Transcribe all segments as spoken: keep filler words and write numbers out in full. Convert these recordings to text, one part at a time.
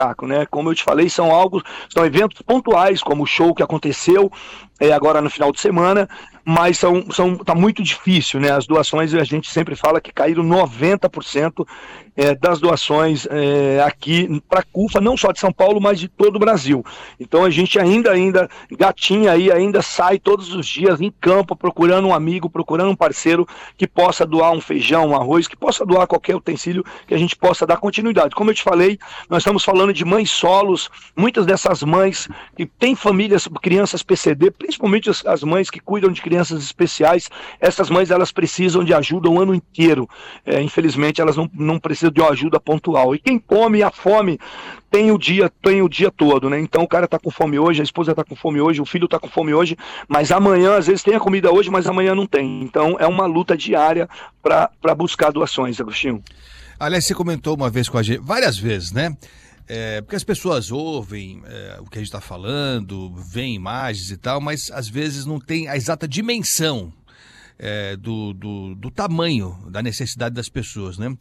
saco, né? Como eu te falei, são algo, são eventos pontuais, como o show que aconteceu é, agora no final de semana, mas são, são, tá muito difícil, né? As doações, a gente sempre fala que caíram noventa por cento é, das doações é, aqui para a CUFA, não só de São Paulo, mas de todo o Brasil. Então a gente ainda, ainda, gatinha aí, ainda sai todos os dias em campo, procurando um amigo, procurando um parceiro que possa doar um feijão, um arroz, que possa doar qualquer utensílio que a gente possa dar continuidade. Como eu te falei, nós estamos falando de mães solos, muitas dessas mães que têm famílias, crianças P C D, principalmente as, as mães que cuidam de crianças especiais, essas mães elas precisam de ajuda o ano inteiro. É, infelizmente elas não, não precisam de uma ajuda pontual. E quem come a fome tem o dia, tem o dia todo, né? Então o cara tá com fome hoje, a esposa tá com fome hoje, o filho tá com fome hoje, mas amanhã, às vezes tem a comida hoje, mas amanhã não tem. Então é uma luta diária para buscar doações, Agostinho. Aliás, você comentou uma vez com a gente, várias vezes, né? É, porque as pessoas ouvem é, o que a gente está falando, veem imagens e tal, mas às vezes não tem a exata dimensão é, do, do, do tamanho da necessidade das pessoas, né?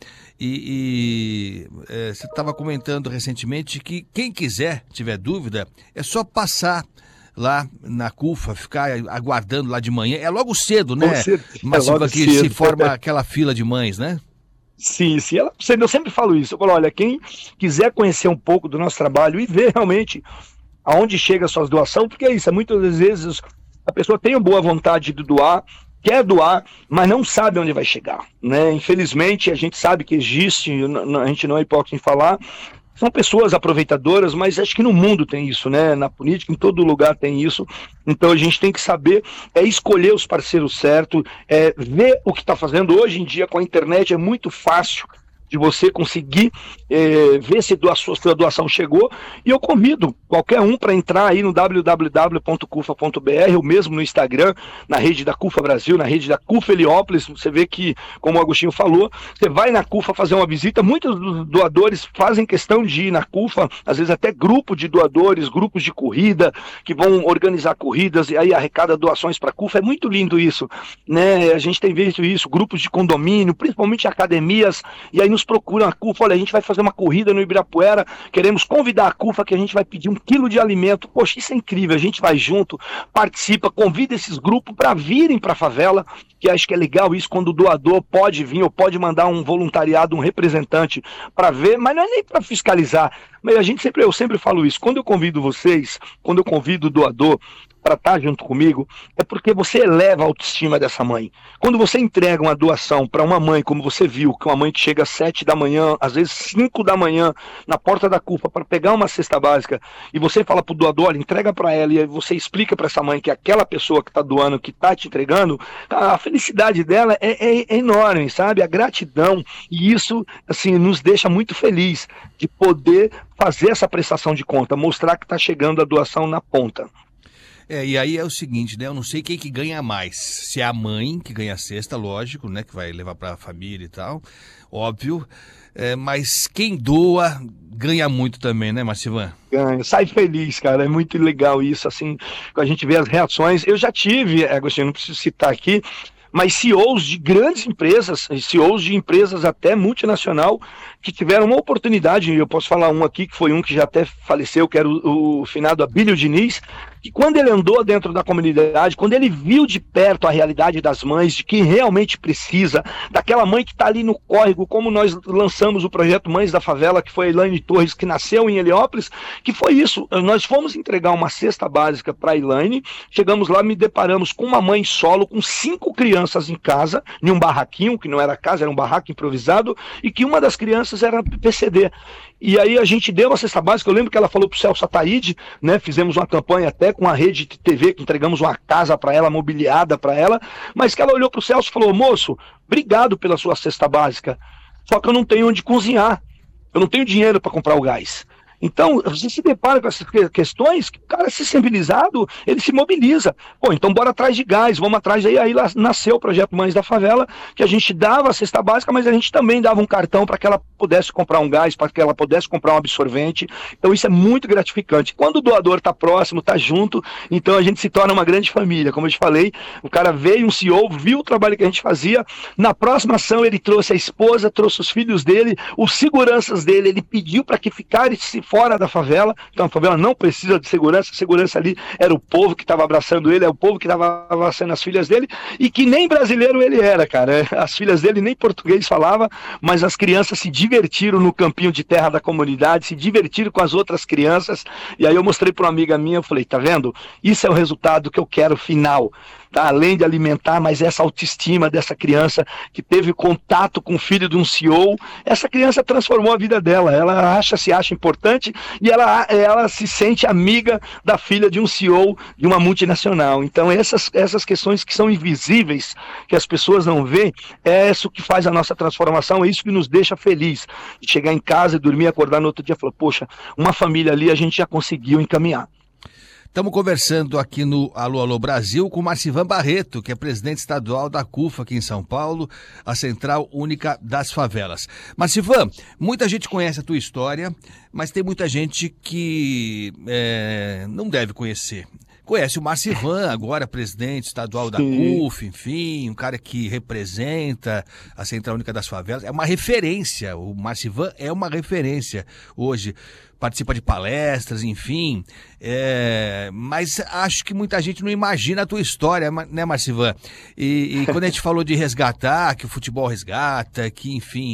E, e é, você estava comentando recentemente que quem quiser, tiver dúvida, é só passar lá na CUFA, ficar aguardando lá de manhã. É logo cedo, né? Cedo. Mas é logo que cedo. se forma aquela fila de mães, né? Sim, sim, ela, eu sempre falo isso, eu falo, olha, quem quiser conhecer um pouco do nosso trabalho e ver realmente aonde chega as suas doações, porque é isso, é muitas vezes a pessoa tem boa vontade de doar, quer doar, mas não sabe onde vai chegar, né? Infelizmente, a gente sabe que existe, a gente não é hipócrita em falar, são pessoas aproveitadoras, mas acho que no mundo tem isso, né? Na política, em todo lugar tem isso. Então a gente tem que saber é escolher os parceiros certos, é ver o que está fazendo. Hoje em dia, com a internet, é muito fácil de você conseguir é, ver se a sua, sua doação chegou, e eu convido qualquer um para entrar aí no w w w ponto cufa ponto b r, ou mesmo no Instagram, na rede da CUFA Brasil, na rede da CUFA Heliópolis. Você vê que, como o Agostinho falou, você vai na CUFA fazer uma visita, muitos dos doadores fazem questão de ir na CUFA, às vezes até grupo de doadores, grupos de corrida, que vão organizar corridas, e aí arrecada doações para a CUFA, é muito lindo isso, né? A gente tem visto isso, grupos de condomínio, principalmente academias, e aí nos procuram a CUFA, olha, a gente vai fazer uma corrida no Ibirapuera, queremos convidar a CUFA, que a gente vai pedir um quilo de alimento. Poxa, isso é incrível, a gente vai junto, participa, convida esses grupos para virem para a favela, que acho que é legal isso, quando o doador pode vir, ou pode mandar um voluntariado, um representante para ver, mas não é nem para fiscalizar, mas a gente sempre, eu sempre falo isso, quando eu convido vocês, quando eu convido o doador para estar junto comigo, é porque você eleva a autoestima dessa mãe. Quando você entrega uma doação para uma mãe, como você viu, que uma mãe que chega às sete da manhã, às vezes cinco da manhã, na porta da CUFA para pegar uma cesta básica, e você fala para o doador, olha, entrega para ela, e aí você explica para essa mãe que aquela pessoa que está doando, que está te entregando, a felicidade dela é, é, é enorme, sabe? A gratidão, e isso, assim, nos deixa muito feliz de poder fazer essa prestação de conta, mostrar que está chegando a doação na ponta. É, e aí é o seguinte, né? Eu não sei quem que ganha mais. Se é a mãe que ganha a cesta, lógico, né? Que vai levar para a família e tal, óbvio. É, mas quem doa ganha muito também, né, Marcivan? Ganha, sai feliz, cara. É muito legal isso, assim, a gente vê as reações. Eu já tive, Agostinho, não preciso citar aqui, mas C E Os de grandes empresas, C E Os de empresas até multinacional, que tiveram uma oportunidade, eu posso falar um aqui, que foi um que já até faleceu, que era o, o finado Abílio Diniz, que quando ele andou dentro da comunidade, quando ele viu de perto a realidade das mães, de quem realmente precisa, daquela mãe que está ali no córrego, como nós lançamos o projeto Mães da Favela, que foi a Elaine Torres, que nasceu em Heliópolis, que foi isso, nós fomos entregar uma cesta básica para a Elaine, chegamos lá, me deparamos com uma mãe solo, com cinco crianças em casa, em um barraquinho, que não era casa, era um barraco improvisado, e que uma das crianças era P C D. E aí a gente deu a cesta básica, eu lembro que ela falou pro Celso Ataíde, né, fizemos uma campanha até com a rede de T V, que entregamos uma casa para ela, mobiliada para ela, mas que ela olhou pro Celso e falou, moço, obrigado pela sua cesta básica, só que eu não tenho onde cozinhar, eu não tenho dinheiro para comprar o gás. Então, você se depara com essas questões, que o cara, se sensibilizado, ele se mobiliza. Pô, então bora atrás de gás, vamos atrás. Aí, aí lá nasceu o projeto Mães da Favela, que a gente dava a cesta básica, mas a gente também dava um cartão para que ela pudesse comprar um gás, para que ela pudesse comprar um absorvente. Então isso é muito gratificante. Quando o doador está próximo, está junto, então a gente se torna uma grande família. Como eu te falei, o cara veio, um C E O, viu o trabalho que a gente fazia. Na próxima ação ele trouxe a esposa, trouxe os filhos dele, os seguranças dele, ele pediu para que ficasse fora da favela, então a favela não precisa de segurança, a segurança ali era o povo que estava abraçando ele, é o povo que estava abraçando as filhas dele, e que nem brasileiro ele era, cara. As filhas dele nem português falava, mas as crianças se divertiram no campinho de terra da comunidade, se divertiram com as outras crianças, e aí eu mostrei para uma amiga minha, eu falei, tá vendo? Isso é o resultado que eu quero final. Tá, além de alimentar, mas essa autoestima dessa criança que teve contato com o filho de um C E O, essa criança transformou a vida dela, ela acha, se acha importante e ela, ela se sente amiga da filha de um C E O de uma multinacional. Então essas, essas questões que são invisíveis, que as pessoas não veem, é isso que faz a nossa transformação, é isso que nos deixa feliz, de chegar em casa e dormir, acordar no outro dia e falar, poxa, uma família ali a gente já conseguiu encaminhar. Estamos conversando aqui no Alô Alô Brasil com o Marcivan Barreto, que é presidente estadual da CUFA aqui em São Paulo, a Central Única das Favelas. Marcivan, muita gente conhece a tua história, mas tem muita gente que é, não deve conhecer. Conhece o Marcivan, agora presidente estadual da CUFA, enfim, um cara que representa a Central Única das Favelas. É uma referência, o Marcivan é uma referência hoje. Participa de palestras, enfim, é, mas acho que muita gente não imagina a tua história, né, Marcivan? E, e quando a gente falou de resgatar, que o futebol resgata, que, enfim,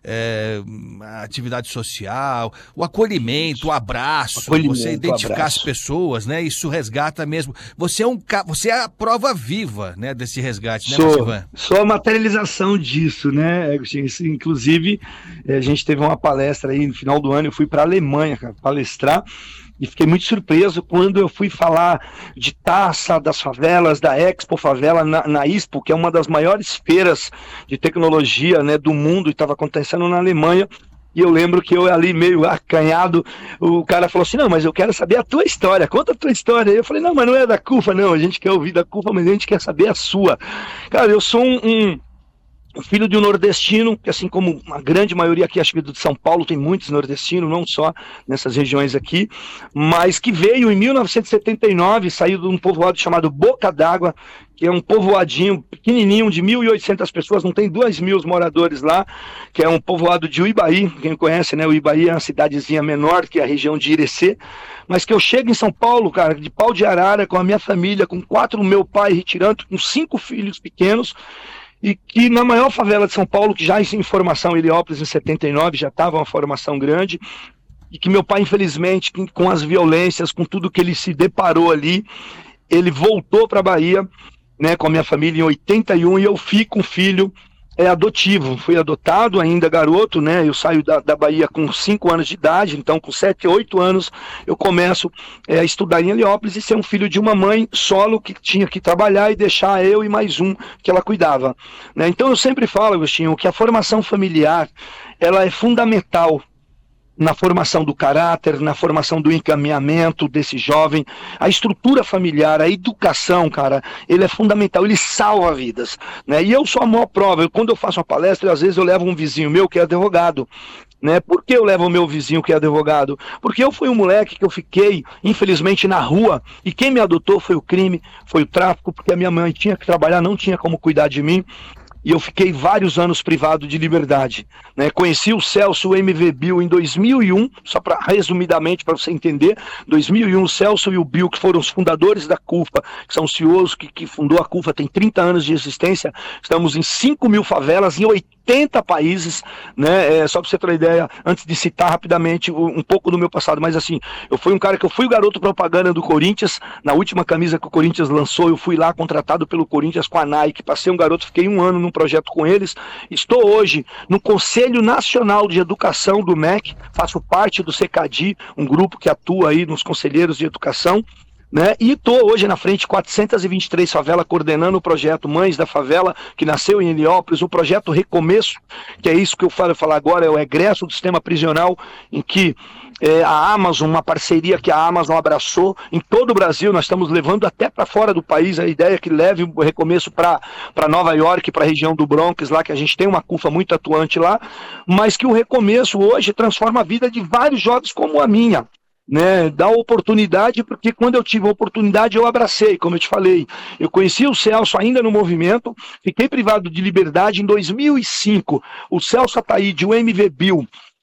é, a atividade social, o acolhimento, o abraço, acolhimento, você identificar abraço. As pessoas, né? Isso resgata mesmo. Você é, um, você é a prova viva, né, desse resgate, né, sou, Marcivan? Sou a materialização disso, né, Agostinho? Inclusive, a gente teve uma palestra aí no final do ano, eu fui para a Alemanha, cara, palestrar, e fiquei muito surpreso quando eu fui falar de taça das favelas, da Expo Favela na, na ISPO, que é uma das maiores feiras de tecnologia, né, do mundo, e estava acontecendo na Alemanha. E eu lembro que eu ali meio acanhado, o cara falou assim, não, mas eu quero saber a tua história, conta a tua história. E eu falei, não, mas não é da CUFA, não, a gente quer ouvir da CUFA, mas a gente quer saber a sua. Cara, eu sou um... um filho de um nordestino, que assim como a grande maioria aqui, acho que de São Paulo tem muitos nordestinos, não só nessas regiões aqui, mas que veio em mil novecentos e setenta e nove, saiu de um povoado chamado Boca d'Água, que é um povoadinho pequenininho de mil e oitocentas pessoas, não tem dois mil moradores lá, que é um povoado de Uibaí, quem conhece, né, Uibaí é uma cidadezinha menor que a região de Irecê, mas que eu chego em São Paulo, cara, de pau de arara, com a minha família, com quatro, meu pai retirando, com cinco filhos pequenos, e que na maior favela de São Paulo, que já em formação, Heliópolis, em setenta e nove, já estava uma formação grande, e que meu pai, infelizmente, com as violências, com tudo que ele se deparou ali, ele voltou para a Bahia, né, com a minha família em oitenta e um, e eu fico um filho é, adotivo, fui adotado ainda garoto, né, eu saio da, da Bahia com cinco anos de idade, então com sete, oito anos eu começo é, a estudar em Heliópolis e ser um filho de uma mãe solo que tinha que trabalhar e deixar eu e mais um que ela cuidava, né? Então eu sempre falo, Agostinho, que a formação familiar, ela é fundamental na formação do caráter, na formação do encaminhamento desse jovem, a estrutura familiar, a educação, cara, ele é fundamental, ele salva vidas, né? E eu sou a maior prova, eu, quando eu faço uma palestra, às vezes eu levo um vizinho meu que é advogado, né? Por que eu levo o meu vizinho que é advogado? Porque eu fui um moleque que eu fiquei, infelizmente, na rua, e quem me adotou foi o crime, foi o tráfico, porque a minha mãe tinha que trabalhar, não tinha como cuidar de mim, e eu fiquei vários anos privado de liberdade, né? Conheci o Celso, o M V Bill, em dois mil e um, só para resumidamente, para você entender, dois mil e um, o Celso e o Bill, que foram os fundadores da CUFA, que são os C E Os que, que fundou a CUFA, tem trinta anos de existência, estamos em cinco mil favelas, em oitenta países, né? É, só para você ter uma ideia, antes de citar rapidamente um pouco do meu passado, mas assim, eu fui um cara que eu fui o garoto propaganda do Corinthians, na última camisa que o Corinthians lançou, eu fui lá contratado pelo Corinthians com a Nike, passei um garoto, fiquei um ano num projeto com eles, estou hoje no Conselho Nacional de Educação do M E C, faço parte do CECADI, um grupo que atua aí nos conselheiros de educação, né? E estou hoje na frente de quatrocentas e vinte e três favelas, coordenando o projeto Mães da Favela, que nasceu em Heliópolis, o projeto Recomeço, que é isso que eu falo, eu falo agora, é o egresso do sistema prisional, em que é, a Amazon, uma parceria que a Amazon abraçou em todo o Brasil, nós estamos levando até para fora do país, a ideia é que leve o Recomeço para Nova York, para a região do Bronx, lá que a gente tem uma CUFA muito atuante lá, mas que o Recomeço hoje transforma a vida de vários jovens como a minha, né, dá oportunidade, porque quando eu tive a oportunidade eu abracei, como eu te falei, eu conheci o Celso ainda no movimento, fiquei privado de liberdade em dois mil e cinco, o Celso Ataíde, o M V Bill,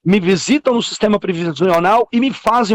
me visitam no sistema previsional e me fazem